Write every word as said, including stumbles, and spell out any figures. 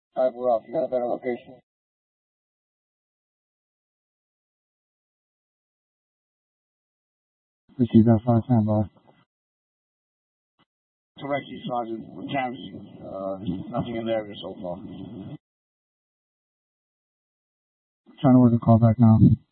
Alright, we're off. You got a better location? Received that five ten, boss. Correct you, Sergeant. We're canvassing. Uh, nothing in the area so far. Trying to work a call back now.